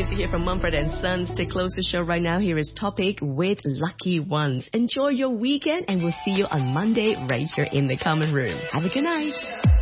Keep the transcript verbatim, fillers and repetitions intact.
music here from Mumford and Sons. To close the show right now, here is Topic with Lucky Ones. Enjoy your weekend and we'll see you on Monday right here in the common room. Have a good night.